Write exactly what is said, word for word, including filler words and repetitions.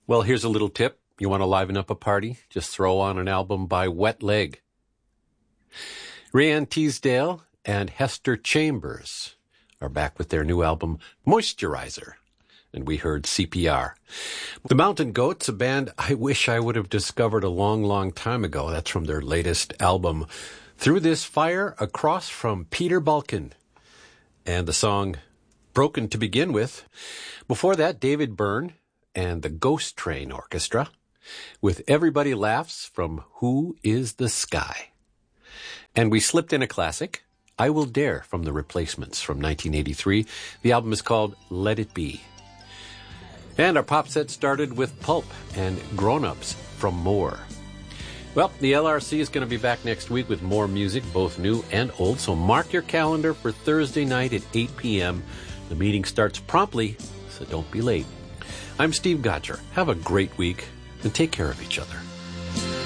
Well, here's a little tip. You want to liven up a party? Just throw on an album by Wet Leg. Rayanne Teasdale and Hester Chambers are back with their new album, Moisturizer. And we heard C P R. The Mountain Goats, a band I wish I would have discovered a long, long time ago. That's from their latest album, Through This Fire, across from Peter Balkin. And the song Broken to begin with. Before that, David Byrne and the Ghost Train Orchestra with Everybody Laughs from Who is the Sky. And we slipped in a classic, I Will Dare from The Replacements from nineteen eighty-three. The album is called Let It Be. And our pop set started with Pulp and Grown Ups from More. Well, the L R C is going to be back next week with more music, both new and old, so mark your calendar for Thursday night at eight p.m. The meeting starts promptly, so don't be late. I'm Steve Gotcher. Have a great week, and take care of each other.